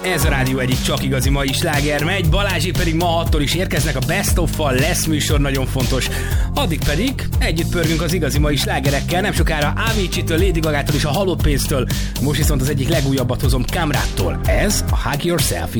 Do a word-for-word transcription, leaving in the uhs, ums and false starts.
Ez a rádió egyik csak igazi mai sláger megy, Balázsék pedig ma hattól is érkeznek a Best of-val, lesz műsor, nagyon fontos. Addig pedig együtt pörgünk az igazi mai slágerekkel, nem sokára Avicii-től, Lady Gagától és a Halott Pénztől. Most viszont az egyik legújabbat hozom, Kamrattól. Ez a Hug Yourself.